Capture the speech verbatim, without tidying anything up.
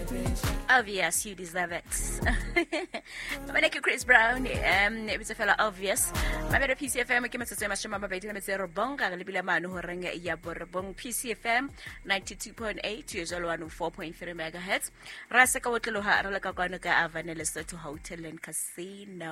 Obvious, you deserve it. My name is Chris Brown. Um, it was a fellow obvious. My name is P C F M. I came to say my shama baby. I'm say Robong. I'm libila manu horenge iya borbong. P C F M ninety-two point eight. You jalo anu four point three megahertz. Rasa kawatlo ha. Rala kakano ka avanele so to hotel and casino.